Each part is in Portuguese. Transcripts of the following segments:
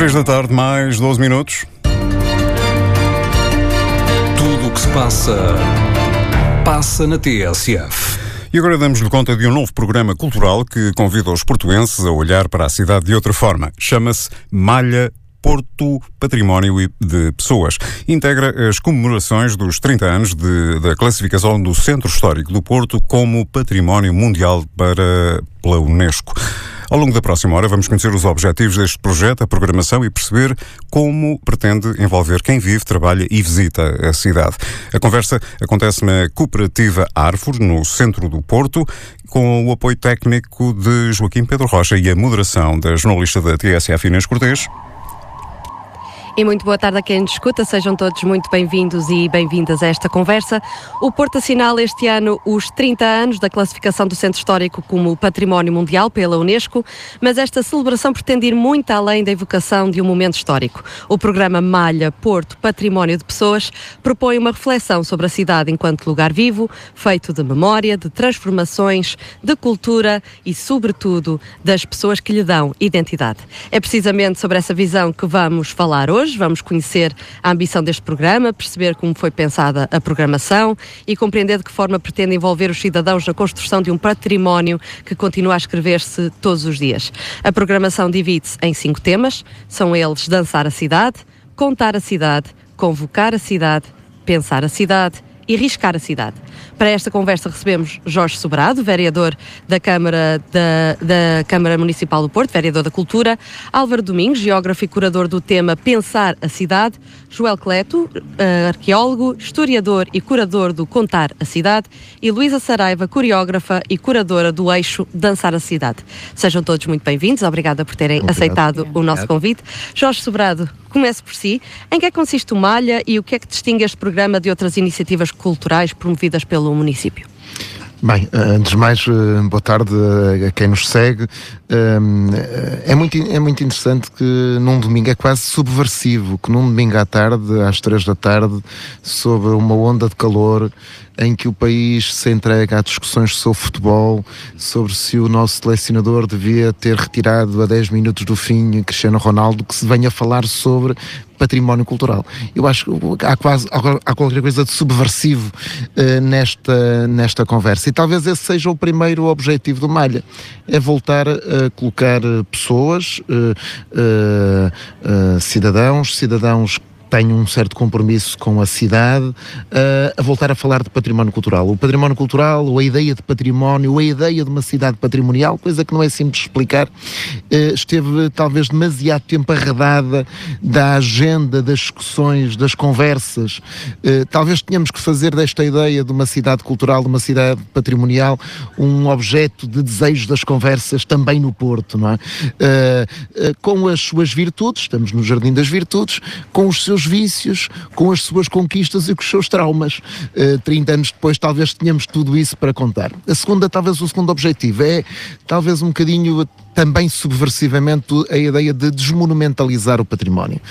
3 da tarde, mais 12 minutos. Tudo o que se passa na TSF. E agora damos-lhe conta de um novo programa cultural que convida os portuenses a olhar para a cidade de outra forma. Chama-se Malha Porto Património de Pessoas. Integra as comemorações dos 30 anos da classificação do Centro Histórico do Porto como Património Mundial pela Unesco. Ao longo da próxima hora vamos conhecer os objetivos deste projeto, a programação e perceber como pretende envolver quem vive, trabalha e visita a cidade. A conversa acontece na Cooperativa Árvore, no centro do Porto, com o apoio técnico de Joaquim Pedro Rocha e a moderação da jornalista da TSF Inês Cortês. E muito boa tarde a quem nos escuta, sejam todos muito bem-vindos e bem-vindas a esta conversa. O Porto assinala este ano os 30 anos da classificação do Centro Histórico como Património Mundial pela Unesco, mas esta celebração pretende ir muito além da evocação de um momento histórico. O programa Malha Porto Património de Pessoas propõe uma reflexão sobre a cidade enquanto lugar vivo, feito de memória, de transformações, de cultura e, sobretudo, das pessoas que lhe dão identidade. É precisamente sobre essa visão que vamos falar hoje. Vamos conhecer a ambição deste programa, perceber como foi pensada a programação e compreender de que forma pretende envolver os cidadãos na construção de um património que continua a escrever-se todos os dias. A programação divide-se em 5 temas, são eles dançar a cidade, contar a cidade, convocar a cidade, pensar a cidade e riscar a cidade. Para esta conversa recebemos Jorge Sobrado, vereador da Câmara Municipal do Porto, vereador da Cultura, Álvaro Domingos, geógrafo e curador do tema Pensar a Cidade, Joel Cleto, arqueólogo, historiador e curador do Contar a Cidade, e Luísa Saraiva, coreógrafa e curadora do eixo Dançar a Cidade. Sejam todos muito bem-vindos, obrigada por terem aceitado o nosso convite. Jorge Sobrado, comece por si. Em que é que consiste o Malha e o que é que distingue este programa de outras iniciativas culturais promovidas pelo município? Bem, antes de mais, boa tarde a quem nos segue. É muito interessante que num domingo, é quase subversivo, que num domingo à tarde, às 3 da tarde, sob uma onda de calor, em que o país se entrega a discussões sobre futebol, sobre se o nosso selecionador devia ter retirado a 10 minutos do fim Cristiano Ronaldo, que se venha falar sobre património cultural. Eu acho que há qualquer coisa de subversivo nesta conversa. E talvez esse seja o primeiro objetivo do Malha, é voltar a colocar pessoas, cidadãos que tenho um certo compromisso com a cidade, a voltar a falar de património cultural. O património cultural, ou a ideia de património, ou a ideia de uma cidade patrimonial, coisa que não é simples de explicar, esteve talvez demasiado tempo arredada da agenda, das discussões, das conversas. Talvez tenhamos que fazer desta ideia de uma cidade cultural, de uma cidade patrimonial, um objeto de desejo das conversas também no Porto, não é? Com as suas virtudes, estamos no Jardim das Virtudes, com os seus vícios, com as suas conquistas e com os seus traumas. 30 anos depois talvez tenhamos tudo isso para contar. O segundo objetivo é talvez um bocadinho também subversivamente a ideia de desmonumentalizar o património.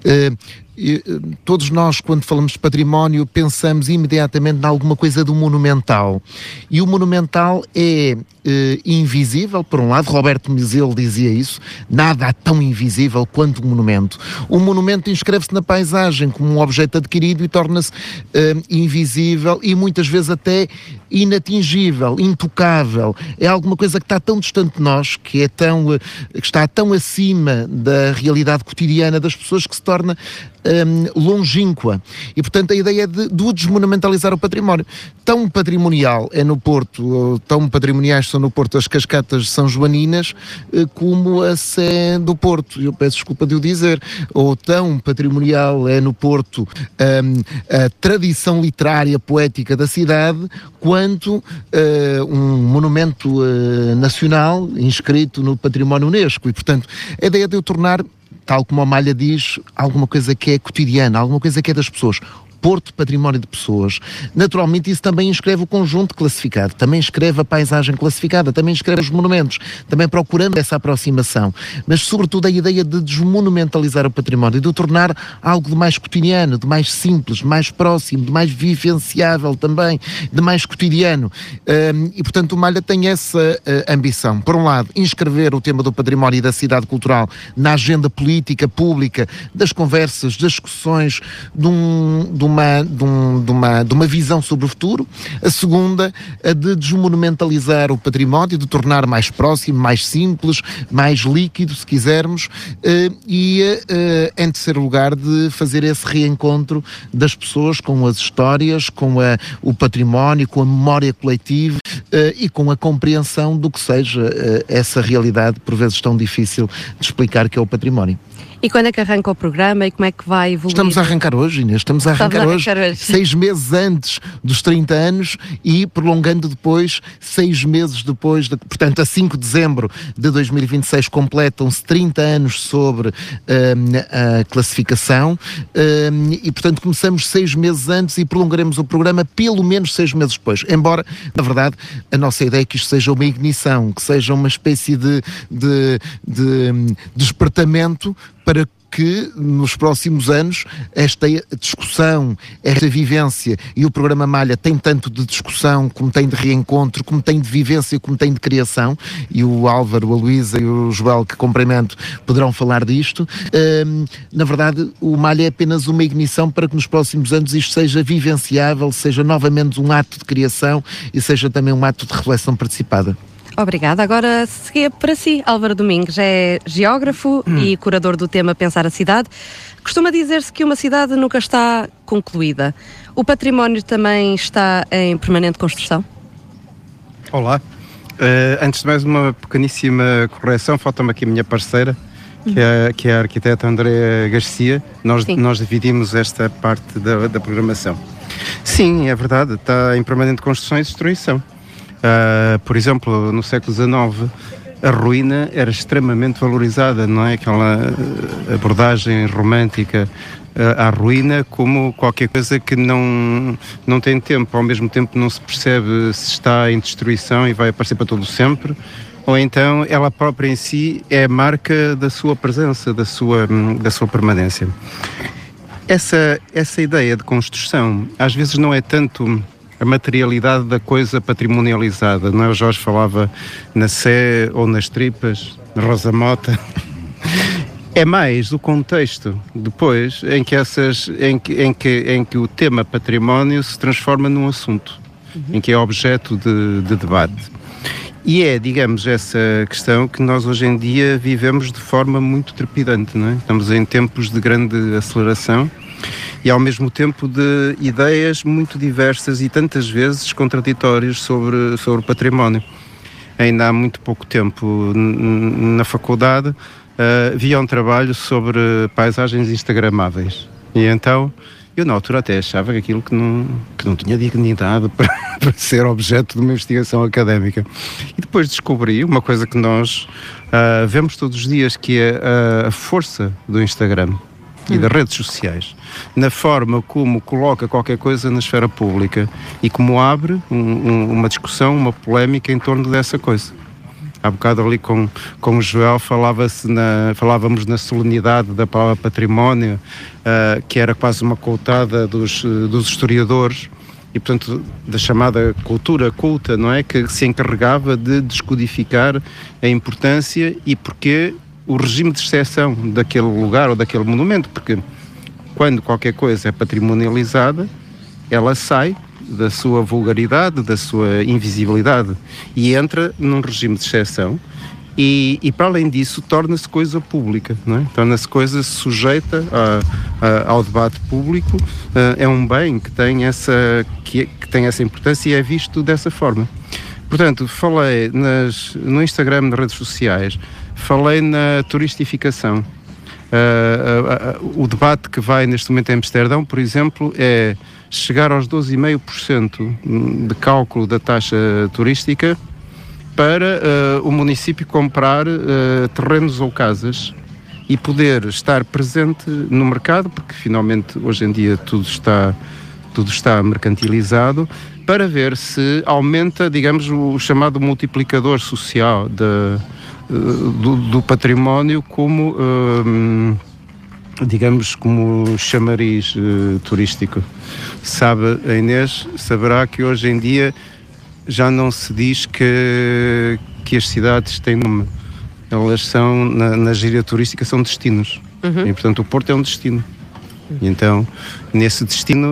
Todos nós, quando falamos de património, pensamos imediatamente em alguma coisa do monumental. E o monumental é invisível, por um lado. Roberto Mizelo dizia isso: nada há tão invisível quanto o monumento. O monumento inscreve-se na paisagem como um objeto adquirido e torna-se invisível e muitas vezes até inatingível, intocável. É alguma coisa que está tão distante de nós, que está tão acima da realidade cotidiana das pessoas, que se torna longínqua. E, portanto, a ideia é de desmonumentalizar o património. Tão patrimonial é no Porto, tão patrimoniais são no Porto as cascatas são joaninas, como a Sé do Porto. Eu peço desculpa de o dizer. Ou tão patrimonial é no Porto a tradição literária, poética da cidade, quanto um monumento nacional inscrito no património Unesco. E, portanto, a ideia de eu tornar, tal como a Malha diz, alguma coisa que é cotidiana, alguma coisa que é das pessoas. Porto Património de Pessoas, naturalmente isso também inscreve o conjunto classificado, também inscreve a paisagem classificada, também inscreve os monumentos, também procurando essa aproximação, mas sobretudo a ideia de desmonumentalizar o património, de o tornar algo de mais cotidiano, de mais simples, de mais próximo, de mais vivenciável também, de mais cotidiano. E portanto o Malha tem essa ambição. Por um lado, inscrever o tema do património e da cidade cultural na agenda política, pública, das conversas, das discussões, de uma visão sobre o futuro. A segunda, a de desmonumentalizar o património, de tornar mais próximo, mais simples, mais líquido, se quisermos, e em terceiro lugar, de fazer esse reencontro das pessoas com as histórias, com o património, com a memória coletiva e com a compreensão do que seja essa realidade, por vezes tão difícil de explicar, que é o património. E quando é que arranca o programa e como é que vai evoluir? Estamos a arrancar hoje, Inês, estamos a arrancar hoje, 6 meses antes dos 30 anos e prolongando depois, 6 meses depois, portanto a 5 de dezembro de 2026 completam-se 30 anos sobre a classificação e portanto começamos 6 meses antes e prolongaremos o programa pelo menos 6 meses depois, embora, na verdade, a nossa ideia é que isto seja uma ignição, que seja uma espécie de despertamento para que nos próximos anos esta discussão, esta vivência, e o programa Malha tem tanto de discussão como tem de reencontro, como tem de vivência, como tem de criação, e o Álvaro, a Luísa e o Joel, que cumprimento, poderão falar disto. Na verdade, o Malha é apenas uma ignição para que nos próximos anos isto seja vivenciável, seja novamente um ato de criação e seja também um ato de reflexão participada. Obrigada. Agora seguia para si. Álvaro Domingues é geógrafo e curador do tema Pensar a Cidade. Costuma dizer-se que uma cidade nunca está concluída. O património também está em permanente construção? Olá. Antes de mais, uma pequeníssima correção. Falta-me aqui a minha parceira, que é a arquiteta Andréa Garcia. Nós dividimos esta parte da programação. Sim, é verdade. Está em permanente construção e destruição. Por exemplo, no século XIX, a ruína era extremamente valorizada, não é? Aquela abordagem romântica à ruína como qualquer coisa que não tem tempo, ao mesmo tempo não se percebe se está em destruição e vai aparecer para todo sempre, ou então ela própria em si é a marca da sua presença, da sua permanência. Essa ideia de construção às vezes não é tanto a materialidade da coisa patrimonializada, não é? O Jorge falava na Sé ou nas tripas, na Rosa Mota. É mais o contexto depois em que o tema património se transforma num assunto, em que é objeto de debate. E é, digamos, essa questão que nós hoje em dia vivemos de forma muito trepidante, não é? Estamos em tempos de grande aceleração e ao mesmo tempo de ideias muito diversas e tantas vezes contraditórias sobre o património. Ainda há muito pouco tempo na faculdade havia um trabalho sobre paisagens instagramáveis e então eu na altura até achava que aquilo que não tinha dignidade para ser objeto de uma investigação académica. E depois descobri uma coisa que nós vemos todos os dias, que é a força do Instagram e das redes sociais, na forma como coloca qualquer coisa na esfera pública e como abre uma discussão, uma polémica em torno dessa coisa. Há bocado ali com o Joel falávamos na solenidade da palavra património, que era quase uma coutada dos historiadores e, portanto, da chamada cultura culta, não é? Que se encarregava de descodificar a importância e porquê o regime de exceção daquele lugar ou daquele monumento, porque quando qualquer coisa é patrimonializada, ela sai da sua vulgaridade, da sua invisibilidade e entra num regime de exceção e para além disso torna-se coisa pública, não é? Torna-se coisa sujeita ao debate público, é um bem que tem essa importância e é visto dessa forma. Portanto, falei no Instagram, nas redes sociais, falei na turistificação. O debate que vai neste momento em Amsterdão, por exemplo, é chegar aos 12,5% de cálculo da taxa turística para o município comprar terrenos ou casas e poder estar presente no mercado, porque finalmente hoje em dia tudo está mercantilizado, para ver se aumenta, digamos, o chamado multiplicador social do património como, digamos, como chamariz turístico. Sabe, a Inês saberá que hoje em dia já não se diz que as cidades têm nome. Elas são, na gíria turística, são destinos. E, portanto, o Porto é um destino. E então, nesse destino,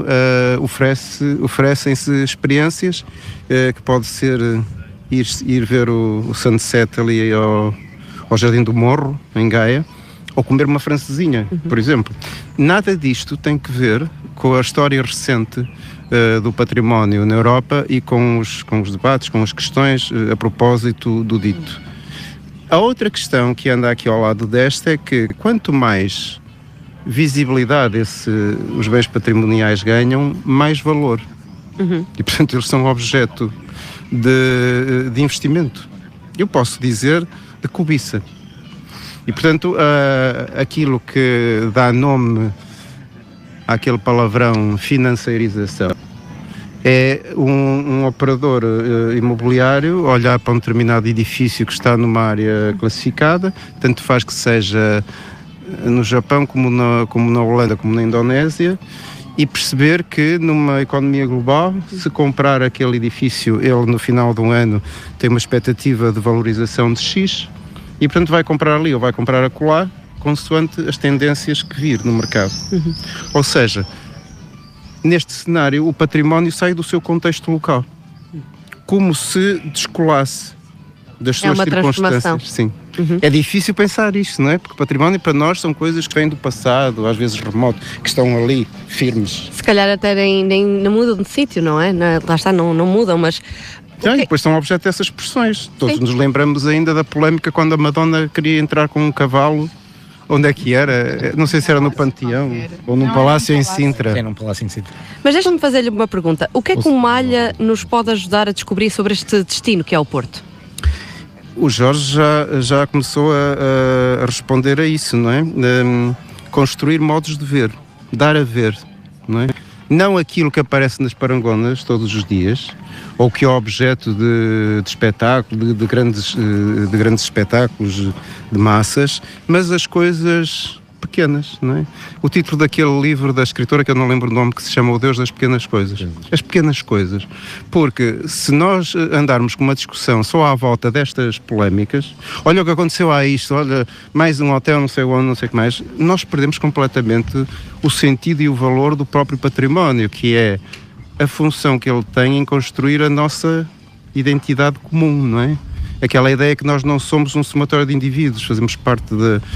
oferecem-se experiências que pode ser ir ver o sunset ali ao Jardim do Morro, em Gaia, ou comer uma francesinha, por exemplo. Nada disto tem que ver com a história recente do património na Europa e com os debates, com as questões a propósito do dito. A outra questão que anda aqui ao lado desta é que quanto mais visibilidade os bens patrimoniais ganham, mais valor. E, portanto, eles são objeto de investimento. Eu posso dizer de cobiça. E, portanto, aquilo que dá nome àquele palavrão financeirização é um operador imobiliário olhar para um determinado edifício que está numa área classificada, tanto faz que seja no Japão como na Holanda, como na Indonésia, e perceber que numa economia global, se comprar aquele edifício, ele no final de um ano tem uma expectativa de valorização de X, e portanto vai comprar ali ou vai comprar acolá, consoante as tendências que vir no mercado. Ou seja, neste cenário, o património sai do seu contexto local, como se descolasse das suas circunstâncias. Sim. É difícil pensar isto, não é? Porque património para nós são coisas que vêm do passado, às vezes remoto, que estão ali, firmes. Se calhar até nem mudam de sítio, não é? Lá está, não mudam, mas... E depois são objeto dessas expressões. Todos nos lembramos ainda da polémica quando a Madonna queria entrar com um cavalo. Onde é que era? Não sei se era no Panteão ou num palácio em Sintra. É num palácio em Sintra. Mas deixa-me fazer-lhe uma pergunta. O que é que o Malha nos pode ajudar a descobrir sobre este destino que é o Porto? O Jorge já começou a responder a isso, não é? Construir modos de ver, dar a ver, não é? Não aquilo que aparece nas parangonas todos os dias, ou que é objeto de espetáculo, de grandes espetáculos de massas, mas as coisas pequenas, não é? O título daquele livro da escritora, que eu não lembro o nome, que se chama O Deus das Pequenas Coisas. As pequenas coisas. Porque se nós andarmos com uma discussão só à volta destas polémicas, olha o que aconteceu a isto, olha, mais um hotel, não sei onde, não sei o que mais, nós perdemos completamente o sentido e o valor do próprio património, que é a função que ele tem em construir a nossa identidade comum, não é? Aquela ideia que nós não somos um somatório de indivíduos, fazemos parte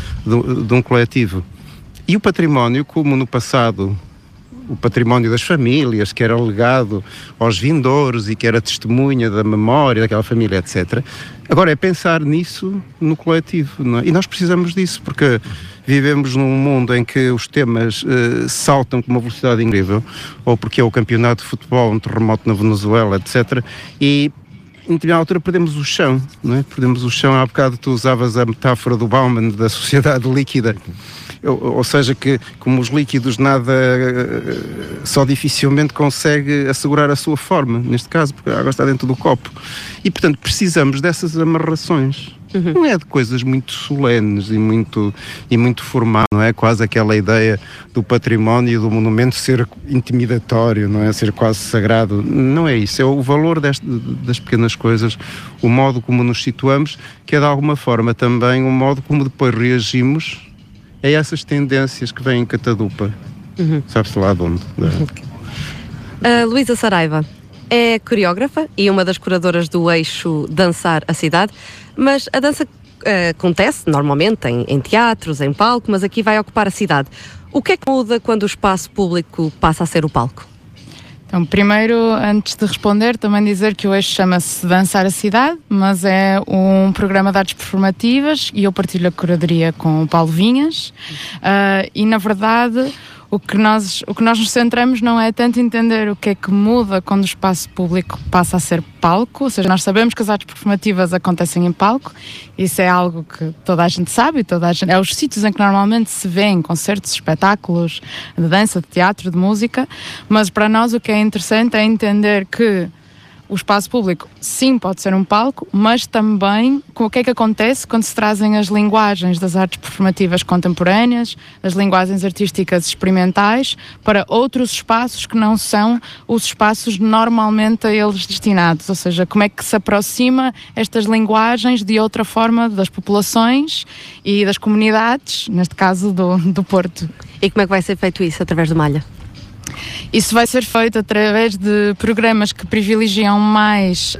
de um coletivo. E o património, como no passado, o património das famílias, que era legado aos vindouros e que era testemunha da memória daquela família, etc. Agora é pensar nisso no coletivo, não é? E nós precisamos disso, porque vivemos num mundo em que os temas saltam com uma velocidade incrível, ou porque é o campeonato de futebol, um terremoto na Venezuela, etc. E em determinada altura perdemos o chão, não é? Perdemos o chão. Há bocado tu usavas a metáfora do Bauman, da sociedade líquida, ou seja, que como os líquidos nada, só dificilmente consegue assegurar a sua forma, neste caso, porque a água está dentro do copo. E, portanto, precisamos dessas amarrações. Não é de coisas muito solenes e muito formal, não é? Quase aquela ideia do património e do monumento ser intimidatório, não é? Ser quase sagrado. Não é isso. É o valor das pequenas coisas, o modo como nos situamos, que é de alguma forma também o modo como depois reagimos a essas tendências que vêm em catadupa. Sabe-se lá de onde? Luísa Saraiva é coreógrafa e uma das curadoras do eixo Dançar a Cidade, mas a dança acontece normalmente em teatros, em palco, mas aqui vai ocupar a cidade. O que é que muda quando o espaço público passa a ser o palco? Então, primeiro, antes de responder, também dizer que o eixo chama-se Dançar a Cidade, mas é um programa de artes performativas e eu partilho a curadoria com o Paulo Vinhas e, na verdade, o que nós nos centramos não é tanto entender o que é que muda quando o espaço público passa a ser palco, ou seja, nós sabemos que as artes performativas acontecem em palco, isso é algo que toda a gente sabe, é os sítios em que normalmente se vêem concertos, espetáculos de dança, de teatro, de música, mas para nós o que é interessante é entender que o espaço público, sim, pode ser um palco, mas também o que é que acontece quando se trazem as linguagens das artes performativas contemporâneas, as linguagens artísticas experimentais, para outros espaços que não são os espaços normalmente a eles destinados. Ou seja, como é que se aproxima estas linguagens de outra forma das populações e das comunidades, neste caso do Porto. E como é que vai ser feito isso através do Malha? Isso vai ser feito através de programas que privilegiam mais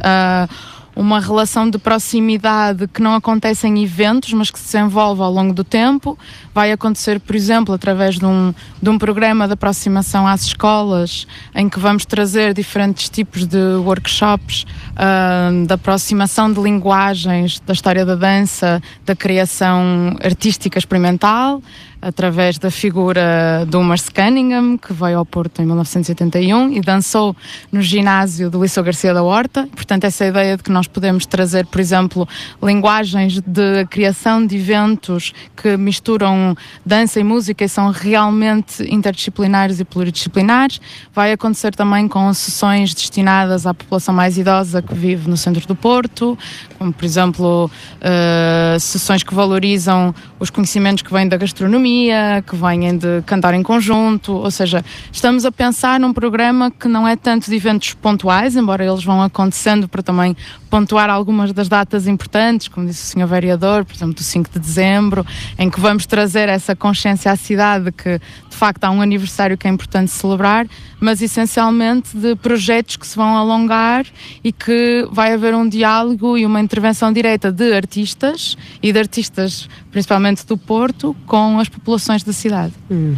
uma relação de proximidade que não acontece em eventos, mas que se desenvolve ao longo do tempo. Vai acontecer, por exemplo, através de um programa de aproximação às escolas, em que vamos trazer diferentes tipos de workshops de aproximação de linguagens da história da dança, da criação artística experimental, através da figura do Merce Cunningham, que veio ao Porto em 1981 e dançou no ginásio do Liceu Garcia da Horta. Portanto, essa ideia de que nós podemos trazer, por exemplo, linguagens de criação de eventos que misturam dança e música e são realmente interdisciplinares e pluridisciplinares. Vai acontecer também com sessões destinadas à população mais idosa que vive no centro do Porto, como, por exemplo, sessões que valorizam os conhecimentos que vêm da gastronomia, que venham de cantar em conjunto, ou seja, estamos a pensar num programa que não é tanto de eventos pontuais, embora eles vão acontecendo para também pontuar algumas das datas importantes, como disse o Sr. Vereador, por exemplo, do 5 de dezembro, em que vamos trazer essa consciência à cidade que, de facto, há um aniversário que é importante celebrar, mas essencialmente de projetos que se vão alongar e que vai haver um diálogo e uma intervenção direta de artistas e de artistas, principalmente do Porto, com as populações da cidade.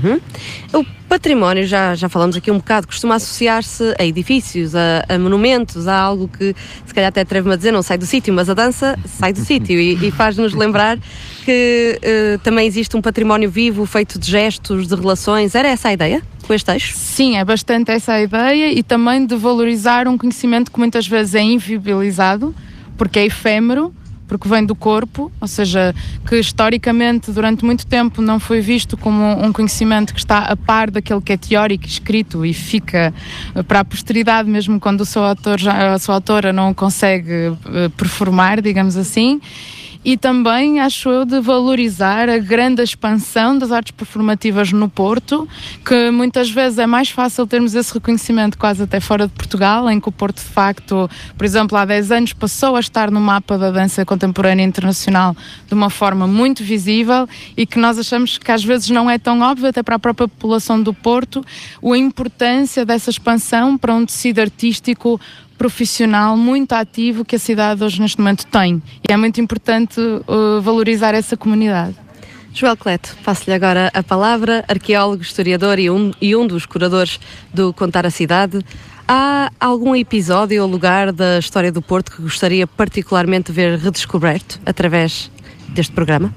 O património, já falamos aqui um bocado, costuma associar-se a edifícios, a monumentos, a algo que se calhar até atrevo-me a dizer, não sai do sítio, mas a dança sai do sítio e faz-nos lembrar que também existe um património vivo feito de gestos, de relações. Era essa a ideia com este eixo? Sim, é bastante essa a ideia e também de valorizar um conhecimento que muitas vezes é inviabilizado, porque é efêmero, porque vem do corpo, ou seja, que historicamente durante muito tempo não foi visto como um conhecimento que está a par daquele que é teórico, escrito e fica para a posteridade mesmo quando a sua autora não o consegue performar, digamos assim. E também, acho eu, de valorizar a grande expansão das artes performativas no Porto, que muitas vezes é mais fácil termos esse reconhecimento quase até fora de Portugal, em que o Porto, de facto, por exemplo, há 10 anos passou a estar no mapa da dança contemporânea internacional de uma forma muito visível e que nós achamos que às vezes não é tão óbvio, até para a própria população do Porto, a importância dessa expansão para um tecido artístico profissional muito ativo que a cidade hoje neste momento tem. E é muito importante valorizar essa comunidade. Joel Cleto, passo-lhe agora a palavra, arqueólogo, historiador e um dos curadores do Contar a Cidade. Há algum episódio ou lugar da história do Porto que gostaria particularmente de ver redescoberto através deste programa?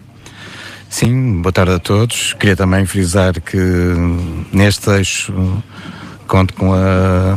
Sim, boa tarde a todos. Queria também frisar que neste eixo conto com a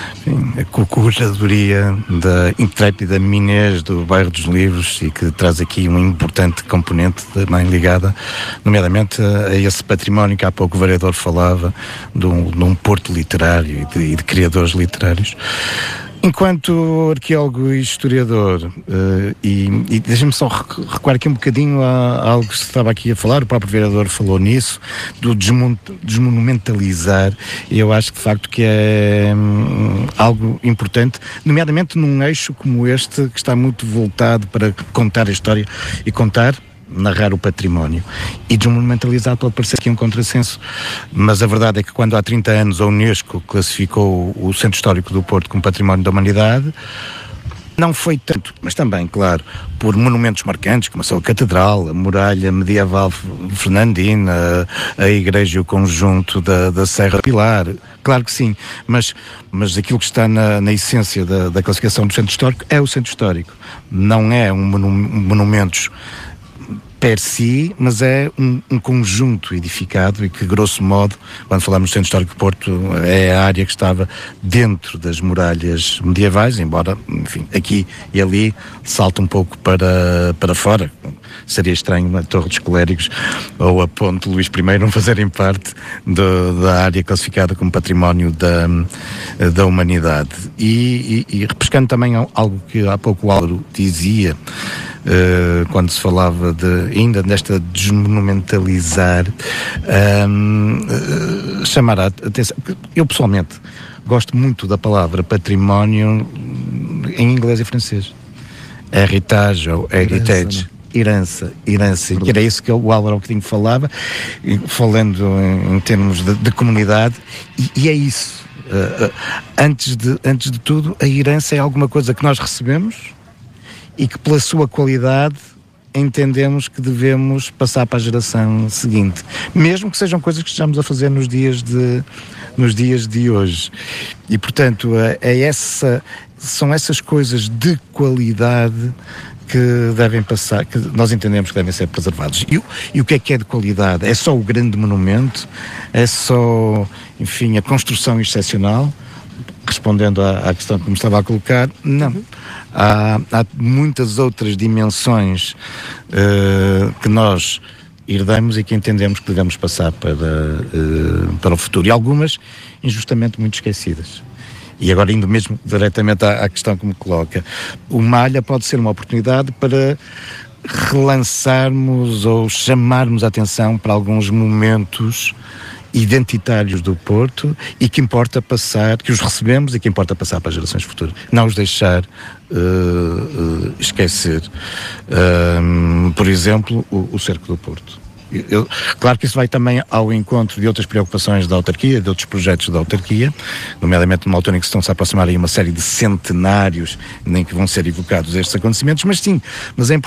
curadoria da intrépida Minês do Bairro dos Livros e que traz aqui uma importante componente também ligada, nomeadamente a esse património que há pouco o vereador falava, de um porto literário e de criadores literários. Enquanto arqueólogo e historiador, e deixa-me só recuar aqui um bocadinho a algo que se estava aqui a falar, o próprio vereador falou nisso, do desmonumentalizar, e eu acho que de facto que é algo importante, nomeadamente num eixo como este, que está muito voltado para contar a história e narrar o património. E desmonumentalizar pode parecer aqui um contrassenso, mas a verdade é que quando há 30 anos a Unesco classificou o Centro Histórico do Porto como Património da Humanidade, não foi tanto, mas também, claro, por monumentos marcantes, como a sua Catedral, a muralha medieval fernandina, a igreja e o conjunto da Serra Pilar, claro que sim, mas aquilo que está na essência da classificação do Centro Histórico é o Centro Histórico, não é monumentos per si, mas é um conjunto edificado e que, grosso modo, quando falamos do Centro Histórico do Porto, é a área que estava dentro das muralhas medievais, embora, enfim, aqui e ali salta um pouco para fora. Seria estranho a Torre dos Colérigos ou a Ponte Luís I não fazerem parte da área classificada como património da humanidade. E repescando também algo que há pouco o Álvaro dizia, quando se falava ainda desta desmonumentalizar, chamar a atenção. Eu pessoalmente gosto muito da palavra património em inglês e francês. Heritage ou heritage. Herança, que era isso que o Álvaro há bocadinho falava, falando em termos de comunidade, e é isso. Antes de tudo, a herança é alguma coisa que nós recebemos e que, pela sua qualidade, entendemos que devemos passar para a geração seguinte, mesmo que sejam coisas que estejamos a fazer nos dias de hoje. E, portanto, são essas coisas de qualidade que devem passar, que nós entendemos que devem ser preservados. E o que é de qualidade? É só o grande monumento? É só, enfim, a construção excepcional? Respondendo à questão que me estava a colocar, não. Há muitas outras dimensões que nós herdamos e que entendemos que devemos passar para o futuro. E algumas, injustamente, muito esquecidas. E agora, indo mesmo diretamente à questão que me coloca, o Malha pode ser uma oportunidade para relançarmos ou chamarmos a atenção para alguns momentos identitários do Porto e que importa passar, que os recebemos e que importa passar para as gerações futuras. Não os deixar esquecer. Por exemplo, o Cerco do Porto. Claro que isso vai também ao encontro de outras preocupações da autarquia, de outros projetos da autarquia, nomeadamente numa altura em que estão-se a aproximar aí uma série de centenários em que vão ser evocados estes acontecimentos, mas sim, mas é